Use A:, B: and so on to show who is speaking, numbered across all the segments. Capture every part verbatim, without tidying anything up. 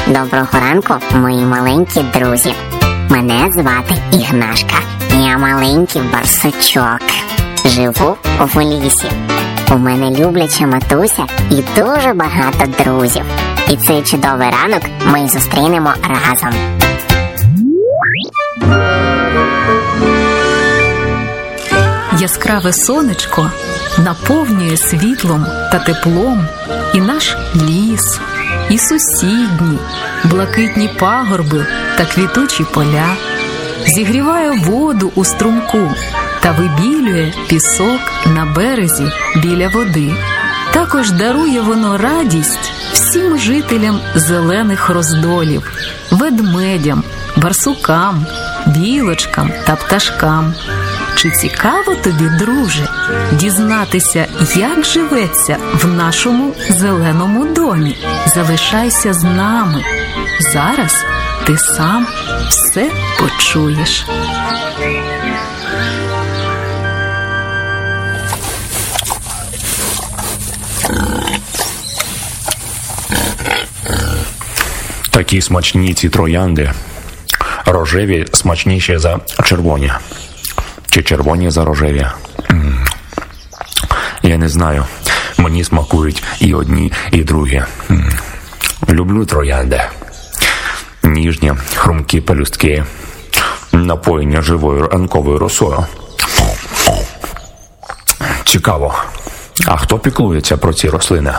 A: Доброго ранку, мої маленькі друзі. Мене звати Ігнашка. Я маленький барсучок. Живу в лісі. У мене любляча матуся і дуже багато друзів. І цей чудовий ранок ми зустрінемо разом.
B: Яскраве сонечко наповнює світлом та теплом і наш ліс, і сусідні, блакитні пагорби та квітучі поля, зігріває воду у струмку та вибілює пісок на березі біля води. Також дарує воно радість всім жителям зелених роздолів, ведмедям, барсукам, білочкам та пташкам. Чи цікаво тобі, друже, дізнатися, як живеться в нашому зеленому домі? Залишайся з нами. Зараз ти сам все почуєш.
C: Такі смачні ці троянди. Рожеві смачніші за червоні. Чи червоні за рожеві? М-м. Я не знаю. Мені смакують і одні, і другі. М-м. Люблю троянди. Ніжні, хрумкі пелюстки, напоєння живою ранковою росою. Цікаво, а хто піклується про ці рослини?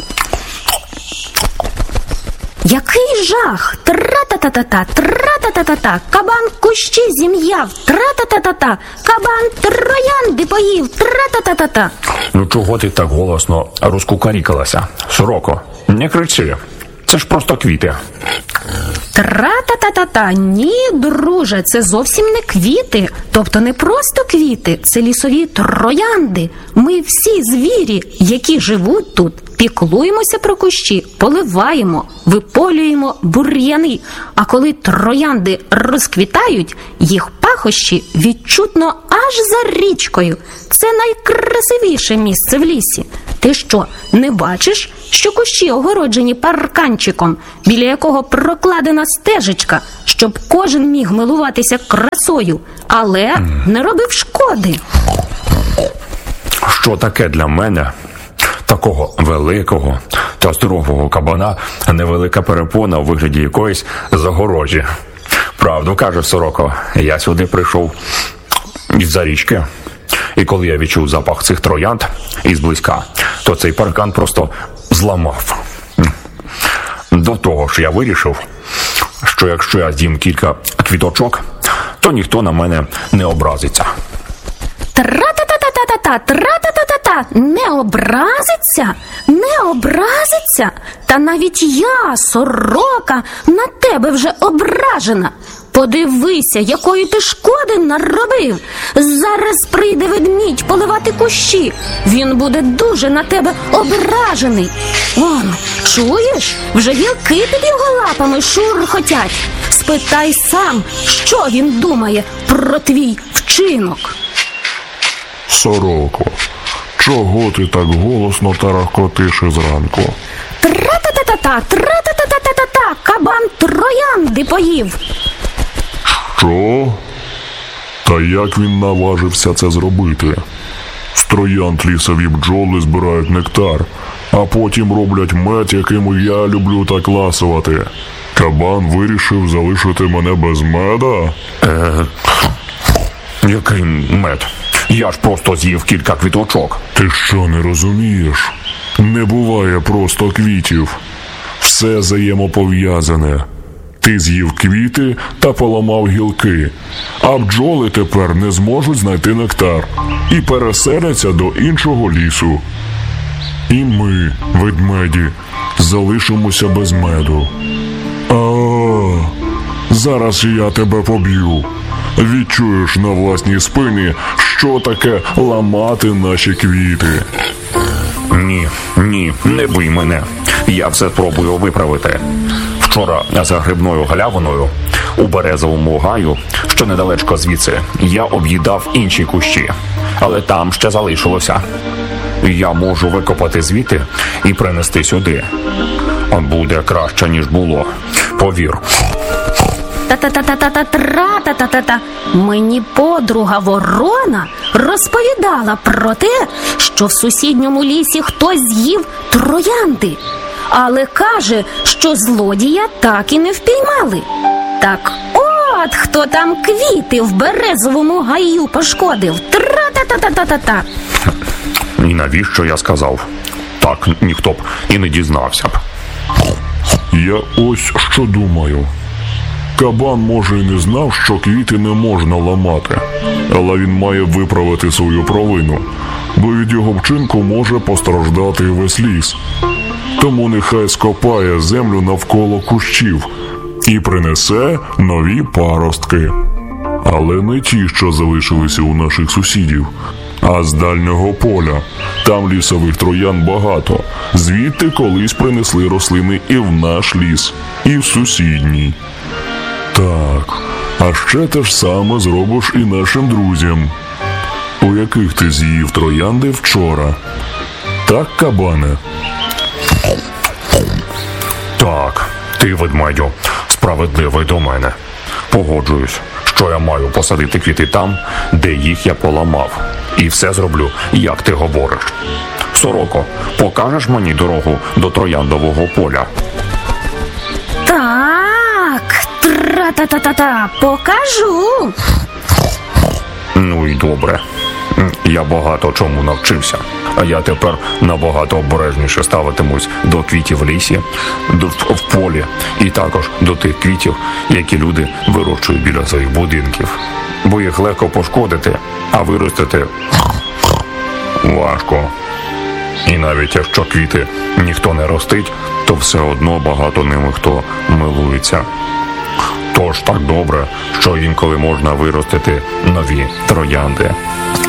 D: Який жах! Тра-та-та-та-та, тра-та-та-та-та, кабан кущі зім'яв, тра-та-та-та-та, кабан троянди поїв, тра-та-та-та-та.
C: Ну чого ти так голосно розкукарікалася? Сороко, не кричи, це ж просто квіти.
D: Тра-та-та-та-та, ні, друже, це зовсім не квіти, тобто не просто квіти, це лісові троянди. Ми всі звірі, які живуть тут, піклуємося про кущі, поливаємо, виполюємо бур'яни. А коли троянди розквітають, їх пахощі відчутно аж за річкою. Це найкрасивіше місце в лісі. Ти що, не бачиш, що кущі огороджені парканчиком, біля якого прокладена стежечка, щоб кожен міг милуватися красою, але не робив шкоди?
C: Що таке для мене, такого великого та здорового кабана, невелика перепона у вигляді якоїсь загорожі? Правду каже Сороко, я сюди прийшов із-за річки. І коли я відчув запах цих троянд ізблизька, то цей паркан просто зламав. До того ж я вирішив, що якщо я з'їм кілька квіточок, то ніхто на мене не образиться.
D: Тра-та-та-та-та-та, тра-та-та-та-та, не образиться? Не образиться? Та навіть я, Сорока, на тебе вже ображена. Подивися, якої ти шкоди наробив. Зараз прийде ведмідь поливати кущі. Він буде дуже на тебе ображений. Он, чуєш? Вже гілки під його лапами шурхотять. Спитай сам, що він думає про твій вчинок.
E: Сороко, чого ти так голосно тарахкотиш зранку?
D: Тра-та-та-та-та, тра-та-та-та-та-та, кабан троянди поїв.
E: Що? Та як він наважився це зробити? З троянд лісові бджоли збирають нектар, а потім роблять мед, яким я люблю так ласувати. Кабан вирішив залишити мене без меда?
C: Е, який мед? Я ж просто з'їв кілька квіточок.
E: Ти що, не розумієш? Не буває просто квітів. Все взаємопов'язане. Ти з'їв квіти та поламав гілки, а бджоли тепер не зможуть знайти нектар і переселяться до іншого лісу. І ми, ведмеді, залишимося без меду. А, зараз я тебе поб'ю. Відчуєш на власній спині, що таке ламати наші квіти.
C: Ні, ні, не бий мене. Я все спробую виправити. Вчора за грибною галявиною у березовому гаю, що недалечко звідси, я об'їдав інші кущі, але там ще залишилося. Я можу викопати звідти і принести сюди. Буде краще, ніж було. повір.
D: Та-та-та-та-та-та-та-та-та-та. Мені подруга ворона розповідала про те, що в сусідньому лісі хтось з'їв троянди, але каже, що злодія так і не впіймали. Так от хто там квіти в березовому гаю пошкодив. Тра-та-та-та-та-та-та.
C: І навіщо я сказав? Так ніхто б і не дізнався б.
E: Я ось що думаю. Кабан, може, і не знав, що квіти не можна ламати, але він має виправити свою провину, бо від його вчинку може постраждати і весь ліс. Тому нехай скопає землю навколо кущів і принесе нові паростки. Але не ті, що залишилися у наших сусідів, а з дальнього поля. Там лісових троян багато. Звідти колись принесли рослини і в наш ліс, і в сусідній. Так, а ще те ж саме зробиш і нашим друзям, у яких ти з'їв троянди вчора. Так, кабане?
C: Так, ти, ведмедю, справедливий до мене. Погоджуюсь, що я маю посадити квіти там, де їх я поламав. І все зроблю, як ти говориш. Сороко, покажеш мені дорогу до трояндового поля?
D: Так, тра-та-та-та-та, покажу.
C: Ну і добре. Я багато чому навчився. А я тепер набагато обережніше ставитимусь до квітів в лісі, до, в полі і також до тих квітів, які люди вирощують біля своїх будинків. Бо їх легко пошкодити, а виростити важко. І навіть якщо квіти ніхто не ростить, то все одно багато ними хто милується. Тож так добре, що інколи можна виростити нові троянди.